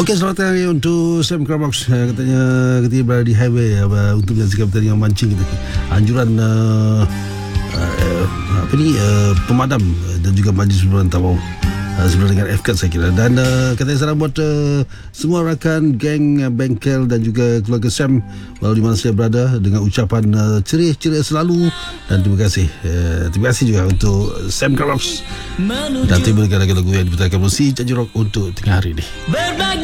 Okey, selamat hari untuk Sam Krabox. Katanya ketika berada di highway untuk menyaksikan pertandingan mancing kita. Anjuran pemadam dan juga majlis perantauan sebenarnya dengan FCAT saya kira. Dan katanya salam buat semua rakan geng bengkel dan juga keluarga Sam walau di mana saya berada, dengan ucapan ceria selalu. Dan terima kasih juga untuk Sam Krabox. Dan terima kasih lagu yang diputarkan musik Janji Rock untuk tengah hari ini.